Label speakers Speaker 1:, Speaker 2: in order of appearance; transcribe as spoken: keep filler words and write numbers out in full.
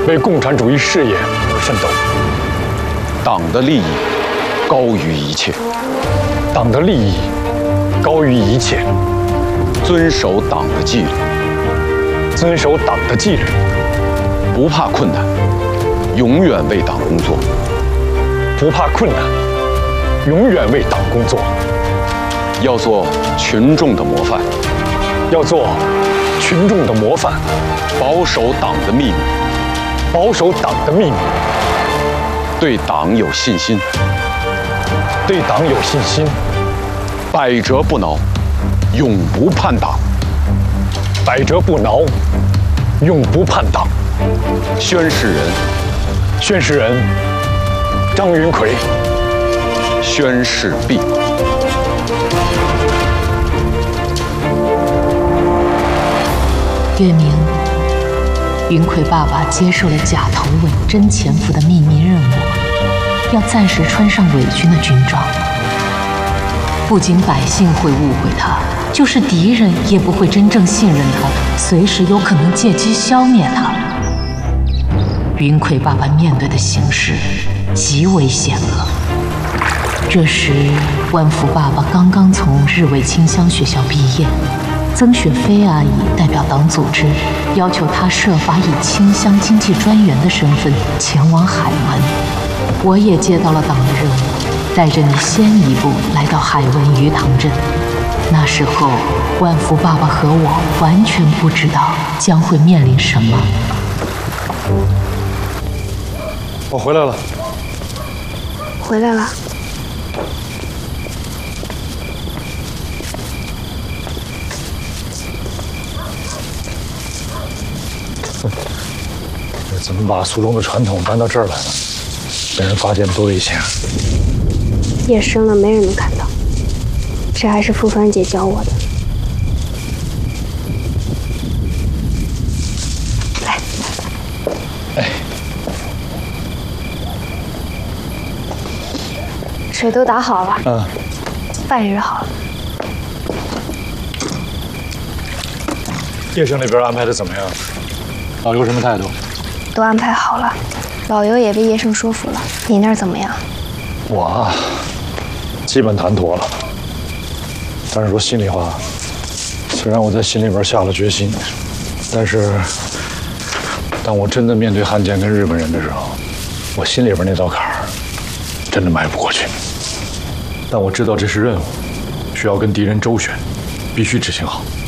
Speaker 1: 为共产主义事业而奋斗。
Speaker 2: 党的利益高于一切，
Speaker 1: 党的利益高于一切。
Speaker 2: 遵守党的纪律，
Speaker 1: 遵守党的纪律，
Speaker 2: 不怕困难，永远为党工作。
Speaker 1: 不怕困难，永远为党工作。
Speaker 2: 要做群众的模范，
Speaker 1: 要做群众的模范。
Speaker 2: 保守党的秘密，
Speaker 1: 保守党的秘密。
Speaker 2: 对党有信心，
Speaker 1: 对党有信心。
Speaker 2: 百折不挠，永不叛党。
Speaker 1: 百折不挠，永不叛党。
Speaker 2: 宣誓人，
Speaker 1: 宣誓人张云奎。
Speaker 2: 宣誓毕。
Speaker 3: 月明，云奎爸爸接受了假头尾真潜伏的秘密任务，要暂时穿上伪军的军装。不仅百姓会误会他，就是敌人也不会真正信任他，随时有可能借机消灭他。云奎爸爸面对的形势极为险恶。这时，万福爸爸刚刚从日伪清乡学校毕业。曾雪飞阿姨代表党组织，要求她设法以清乡经济专员的身份前往海文。我也接到了党的任务，带着你先一步来到海文鱼塘镇。那时候，万福爸爸和我完全不知道将会面临什么。
Speaker 1: 我回来了。
Speaker 4: 回来了。
Speaker 1: 怎么把苏中的传统搬到这儿来了？被人发现多危险啊！
Speaker 4: 夜深了，没人能看到。这还是傅帆姐教我的。来，
Speaker 1: 哎，
Speaker 4: 水都打好了。
Speaker 1: 嗯，
Speaker 4: 饭也热好了。
Speaker 1: 叶生那边安排的怎么样？老尤什么态度？
Speaker 4: 都安排好了，老尤也被叶盛说服了。你那儿怎么样？
Speaker 1: 我啊，基本谈妥了。但是说心里话，虽然我在心里边下了决心，但是当我真的面对汉奸跟日本人的时候，我心里边那道坎儿真的迈不过去。但我知道这是任务，需要跟敌人周旋，必须执行好。